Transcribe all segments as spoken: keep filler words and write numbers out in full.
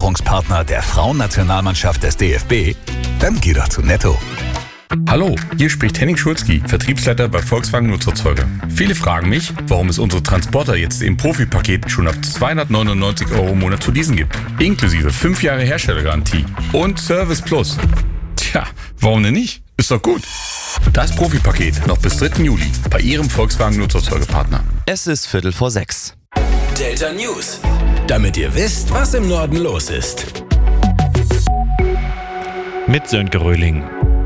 Versicherungspartner der Frauennationalmannschaft des D F B? Dann geh doch zu Netto. Hallo, hier spricht Henning Schulzki, Vertriebsleiter bei Volkswagen Nutzerzeuger. Viele fragen mich, warum es unsere Transporter jetzt im Profi-Paket schon ab zweihundertneunundneunzig Euro im Monat zu leasen gibt. Inklusive fünf Jahre Herstellergarantie und Service Plus. Tja, warum denn nicht? Ist doch gut. Das Profi-Paket noch bis dritten Juli bei Ihrem Volkswagen Nutzerzeugerpartner. Es ist Viertel vor sechs. Delta News. Damit ihr wisst, was im Norden los ist. Mit Sönke Röhling.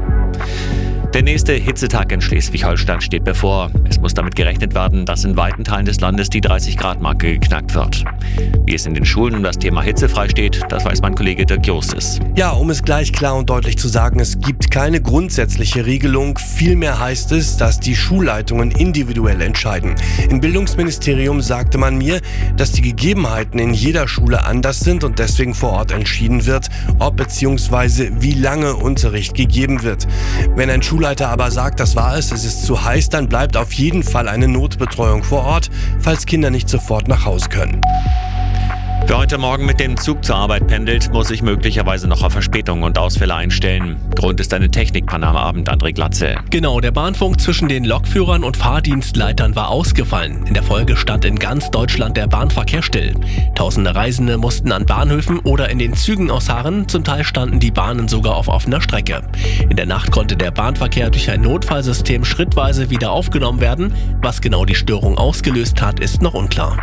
Der nächste Hitzetag in Schleswig-Holstein steht bevor. Es muss damit gerechnet werden, dass in weiten Teilen des Landes die dreißig-Grad-Marke geknackt wird. Wie es in den Schulen um das Thema hitzefrei steht, das weiß mein Kollege Dirk Justus. Ja, um es gleich klar und deutlich zu sagen, es gibt keine grundsätzliche Regelung. Vielmehr heißt es, dass die Schulleitungen individuell entscheiden. Im Bildungsministerium sagte man mir, dass die Gegebenheiten in jeder Schule anders sind und deswegen vor Ort entschieden wird, ob bzw. wie lange Unterricht gegeben wird. Wenn ein Schulleiter aber sagt, das war es, es ist zu heiß, dann bleibt auf jeden Fall eine Notbetreuung vor Ort, falls Kinder nicht sofort nach Hause können. Wer heute Morgen mit dem Zug zur Arbeit pendelt, muss sich möglicherweise noch auf Verspätungen und Ausfälle einstellen. Grund ist eine Technikpanne am Abend, André Glatze. Genau, der Bahnfunk zwischen den Lokführern und Fahrdienstleitern war ausgefallen. In der Folge stand in ganz Deutschland der Bahnverkehr still. Tausende Reisende mussten an Bahnhöfen oder in den Zügen ausharren. Zum Teil standen die Bahnen sogar auf offener Strecke. In der Nacht konnte der Bahnverkehr durch ein Notfallsystem schrittweise wieder aufgenommen werden. Was genau die Störung ausgelöst hat, ist noch unklar.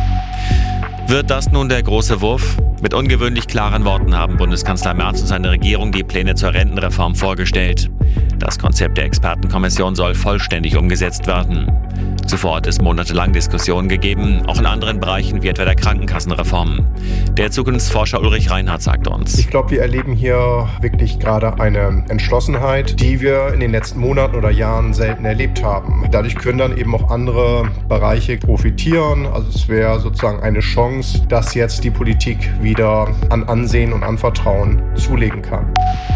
Wird das nun der große Wurf? Mit ungewöhnlich klaren Worten haben Bundeskanzler Merz und seine Regierung die Pläne zur Rentenreform vorgestellt. Das Konzept der Expertenkommission soll vollständig umgesetzt werden. Zuvor hat es monatelang Diskussionen gegeben, auch in anderen Bereichen wie etwa der Krankenkassenreform. Der Zukunftsforscher Ulrich Reinhardt sagt uns: Ich glaube, wir erleben hier wirklich gerade eine Entschlossenheit, die wir in den letzten Monaten oder Jahren selten erlebt haben. Dadurch können dann eben auch andere Bereiche profitieren. Also es wäre sozusagen eine Chance, dass jetzt die Politik wieder an Ansehen und an Vertrauen zulegen kann.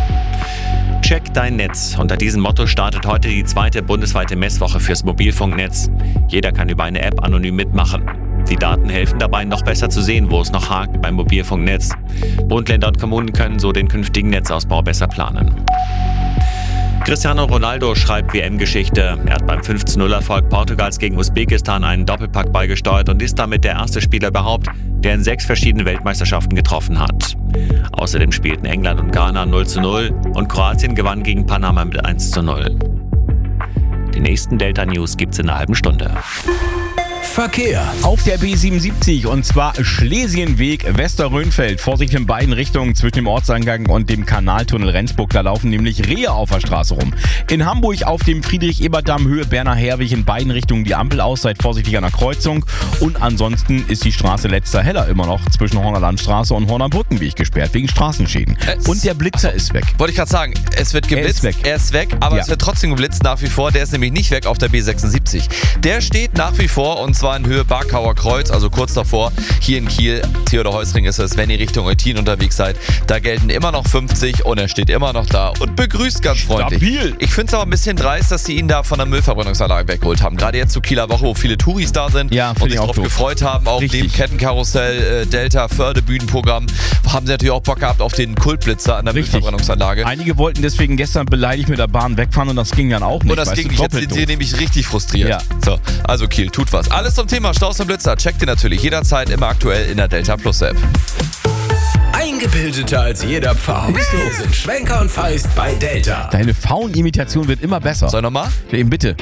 Check dein Netz. Unter diesem Motto startet heute die zweite bundesweite Messwoche fürs Mobilfunknetz. Jeder kann über eine App anonym mitmachen. Die Daten helfen dabei, noch besser zu sehen, wo es noch hakt beim Mobilfunknetz. Bund, Länder und Kommunen können so den künftigen Netzausbau besser planen. Cristiano Ronaldo schreibt W M-Geschichte. Er hat beim fünf zu null Erfolg Portugals gegen Usbekistan einen Doppelpack beigesteuert und ist damit der erste Spieler überhaupt, der in sechs verschiedenen Weltmeisterschaften getroffen hat. Außerdem spielten England und Ghana null zu null und Kroatien gewann gegen Panama mit eins zu null. Die nächsten Delta News gibt's in einer halben Stunde. Verkehr. Auf der B siebenundsiebzig und zwar Schlesienweg Westerrönfeld. Vorsicht in beiden Richtungen zwischen dem Ortseingang und dem Kanaltunnel Rendsburg. Da laufen nämlich Rehe auf der Straße rum. In Hamburg auf dem Friedrich-Ebert-Damm Höhe Berner-Herwig in beiden Richtungen die Ampel aus. Seid vorsichtig an der Kreuzung. Und ansonsten ist die Straße Letzter Heller immer noch zwischen Horner Landstraße und Horner Brückenweg gesperrt wegen Straßenschäden. Es und der Blitzer also, ist weg. Wollte ich gerade sagen, es wird geblitzt. Er ist weg. Er ist weg, aber Ja. es wird trotzdem geblitzt nach wie vor. Der ist nämlich nicht weg auf der B sechsundsiebzig. Der steht nach wie vor und zwar in Höhe Barkauer Kreuz, also kurz davor. Hier in Kiel, Theodor-Heuss-Ring ist es, wenn ihr Richtung Eutin unterwegs seid. Da gelten immer noch fünfzig und er steht immer noch da und begrüßt ganz freundlich. Stabil. Ich finde es aber ein bisschen dreist, dass sie ihn da von der Müllverbrennungsanlage weggeholt haben. Gerade jetzt zur Kieler Woche, wo viele Touris da sind Ja, und find sich ich auch darauf doof. gefreut haben. Auch Richtig. neben Kettenkarussell, äh, Delta, Fördebühnenprogramm haben sie natürlich auch Bock gehabt auf den Kultblitzer an der Richtig. Müllverbrennungsanlage. Einige wollten deswegen gestern beleidigt mit der Bahn wegfahren und das ging dann auch nicht. Und das weißt ging du, nicht. Jetzt doppelt sind sie doof. nämlich richtig frustriert. Ja. So, also Kiel, tut was. Alles zum Thema Staus und Blitzer. Checkt ihr natürlich jederzeit immer aktuell in der Delta Plus App. Eingebildeter als jeder Pfau. Wir sind Schwenker und Feist bei Delta. Deine Faun-Imitation wird immer besser. Soll ich nochmal? Eben bitte.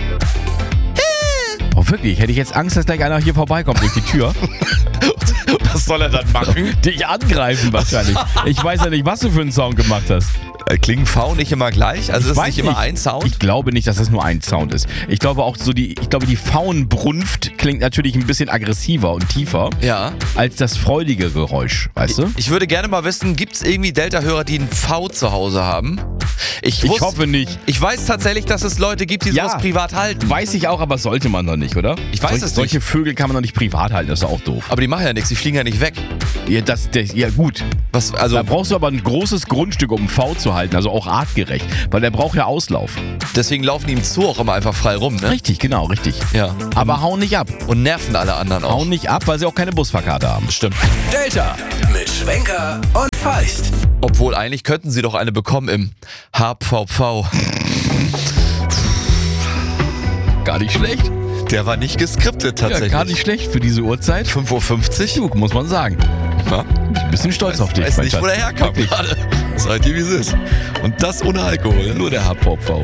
Oh, wirklich? Hätte ich jetzt Angst, dass gleich einer hier vorbeikommt durch die Tür? Was soll er dann machen? Dich angreifen wahrscheinlich. Ich weiß ja nicht, was du für einen Sound gemacht hast. Klingen V nicht immer gleich? Also Ich ist weiß nicht immer ein Sound? Ich glaube nicht, dass es nur ein Sound ist. Ich glaube auch so die, ich glaube die Faunbrunft klingt natürlich ein bisschen aggressiver und tiefer Ja. als das freudige Geräusch, weißt du? Ich würde gerne mal wissen, gibt es irgendwie Delta-Hörer, die einen V zu Hause haben? Ich, Ich wusste- hoffe nicht. Ich weiß tatsächlich, dass es Leute gibt, die Ja. sowas privat halten. Weiß ich auch, aber sollte man doch nicht, oder? Ich weiß Solche, es nicht. Solche Vögel kann man doch nicht privat halten, das ist doch auch doof. Aber die machen ja nichts, die fliegen ja nicht weg. Ja, das, das, ja gut. Was, also, Da brauchst du aber ein großes Grundstück, um einen V zu halten, also auch artgerecht, weil der braucht ja Auslauf. deswegen laufen die im Zoo auch immer einfach frei rum, ne? Richtig, genau, richtig. Ja. Aber hauen nicht ab. Und nerven alle anderen auch. Hauen nicht ab, weil sie auch keine Busfahrkarte haben. Stimmt. Delta mit Schwenker und Feist. Obwohl, eigentlich könnten sie doch eine bekommen im H V V. Gar nicht schlecht. Der war nicht geskriptet tatsächlich. Ja, gar nicht schlecht für diese Uhrzeit. fünf Uhr fünfzig. Du, muss man sagen. Ja. Ich bin ein bisschen stolz weiß, auf dich. weiß mein nicht, Schatz. wo der herkommt Wirklich. gerade. Seid ihr, wie es ist. Und das ohne Alkohol. Nur der H V V.